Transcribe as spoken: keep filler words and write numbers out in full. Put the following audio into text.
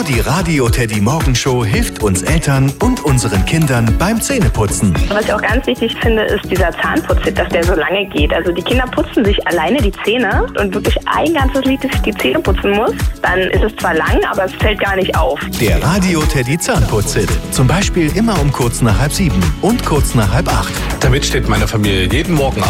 die Radio Teddy Morgenshow hilft uns Eltern und unseren Kindern beim Zähneputzen. Was ich auch ganz wichtig finde, ist dieser Zahnputzhit, dass der so lange geht. Also die Kinder putzen sich alleine die Zähne und wirklich ein ganzes Lied, dass ich die Zähne putzen muss. Dann ist es zwar lang, aber es fällt gar nicht auf. Der Radio Teddy Zahnputzhit. Zum Beispiel immer um kurz nach halb sieben und kurz nach halb acht. Damit steht meine Familie jeden Morgen